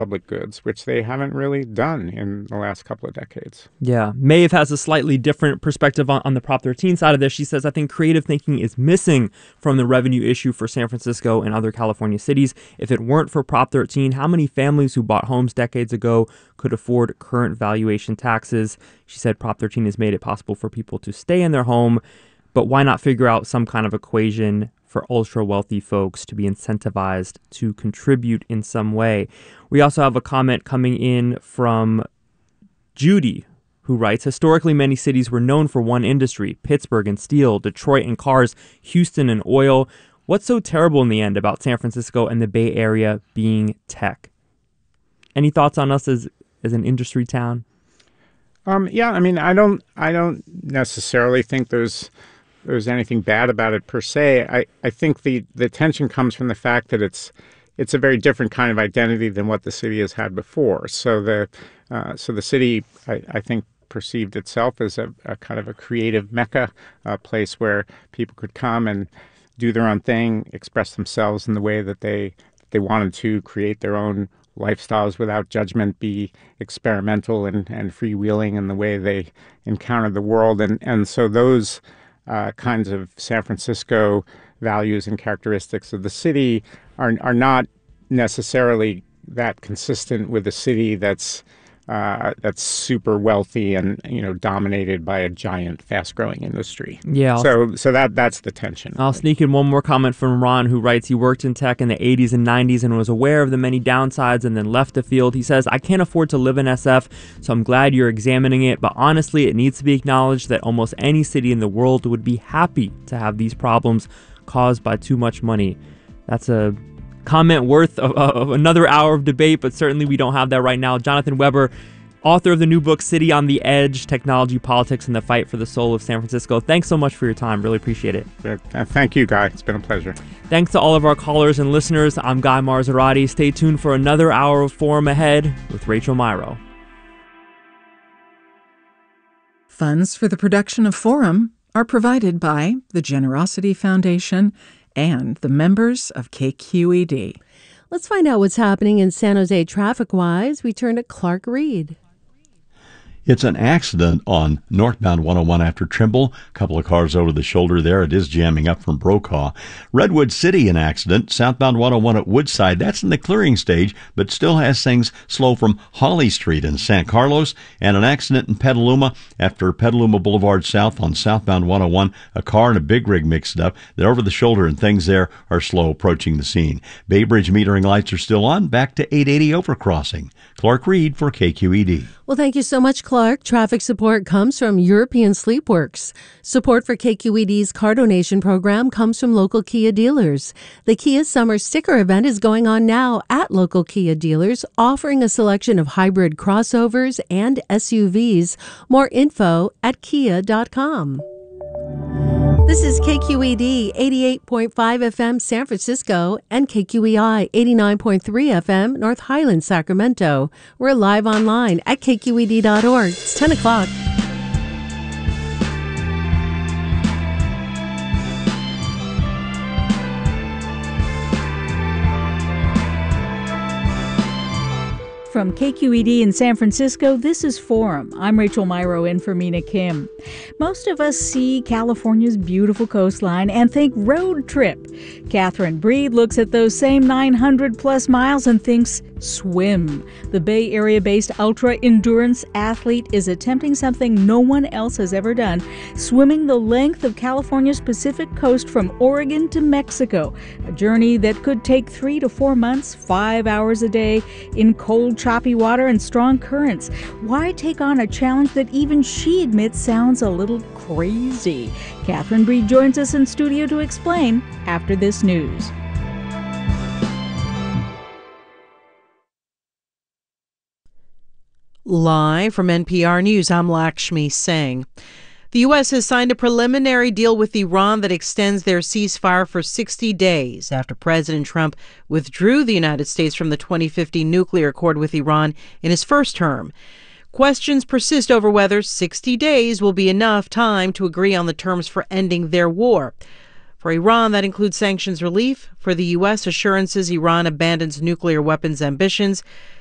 public goods, which they haven't really done in the last couple of decades. Yeah. Maeve has a slightly different perspective on the Prop 13 side of this. She says, I think creative thinking is missing from the revenue issue for San Francisco and other California cities. If it weren't for Prop 13, how many families who bought homes decades ago could afford current valuation taxes? She said Prop 13 has made it possible for people to stay in their home, but why not figure out some kind of equation for ultra-wealthy folks to be incentivized to contribute in some way? We also have a comment coming in from Judy, who writes, historically, many cities were known for one industry, Pittsburgh and steel, Detroit and cars, Houston and oil. What's so terrible in the end about San Francisco and the Bay Area being tech? Any thoughts on us as an industry town? Yeah, I mean, I don't necessarily think there's anything bad about it per se. I think the tension comes from the fact that it's a very different kind of identity than what the city has had before. So the city, I think, perceived itself as a kind of a creative mecca, a place where people could come and do their own thing, express themselves in the way that they wanted to, create their own lifestyles without judgment, be experimental and freewheeling in the way they encounter the world. And so those kinds of San Francisco values and characteristics of the city are not necessarily that consistent with a city that's super wealthy and dominated by a giant fast-growing industry. Yeah. So that's the tension. I'll sneak in one more comment from Ron, who writes he worked in tech in the 80s and 90s and was aware of the many downsides and then left the field. He says, I can't afford to live in SF, so I'm glad you're examining it, but honestly, it needs to be acknowledged that almost any city in the world would be happy to have these problems caused by too much money. That's a comment worth of another hour of debate, but certainly we don't have that right now. Jonathan Weber, author of the new book, City on the Edge, Technology, Politics, and the Fight for the Soul of San Francisco. Thanks so much for your time. Really appreciate it. Thank you, Guy. It's been a pleasure. Thanks to all of our callers and listeners. I'm Guy Marzorati. Stay tuned for another hour of Forum ahead with Rachel Myrow. Funds for the production of Forum are provided by the Generosity Foundation and the members of KQED. Let's find out what's happening in San Jose traffic-wise. We turn to Clark Reed. It's an accident on northbound 101 after Trimble. A couple of cars over the shoulder there. It is jamming up from Brokaw. Redwood City, an accident. Southbound 101 at Woodside. That's in the clearing stage, but still has things slow from Holly Street in San Carlos. And an accident in Petaluma after Petaluma Boulevard South on southbound 101. A car and a big rig mixed up. They're over the shoulder, and things there are slow approaching the scene. Bay Bridge metering lights are still on. Back to 880 overcrossing. Clark Reed for KQED. Well, thank you so much, Clark. Traffic support comes from European Sleepworks. Support for KQED's car donation program comes from local Kia dealers. The Kia Summer Sticker event is going on now at local Kia dealers, offering a selection of hybrid crossovers and SUVs. More info at kia.com. This is KQED 88.5 FM San Francisco and KQEI 89.3 FM North Highlands, Sacramento. We're live online at kqed.org. It's 10 o'clock. From KQED in San Francisco, this is Forum. I'm Rachel Myrow in for Mina Kim. Most of us see California's beautiful coastline and think road trip. Catherine Breed looks at those same 900-plus miles and thinks swim. The Bay Area-based ultra-endurance athlete is attempting something no one else has ever done, swimming the length of California's Pacific coast from Oregon to Mexico, a journey that could take 3 to 4 months, 5 hours a day, in cold, choppy water and strong currents. Why take on a challenge that even she admits sounds a little crazy? Catherine Breed joins us in studio to explain after this news. Live from NPR News, I'm Lakshmi Singh. The U.S. has signed a preliminary deal with Iran that extends their ceasefire for 60 days after President Trump withdrew the United States from the 2015 nuclear accord with Iran in his first term. Questions persist over whether 60 days will be enough time to agree on the terms for ending their war. For Iran, that includes sanctions relief. For the U.S., assurances Iran abandons nuclear weapons ambitions.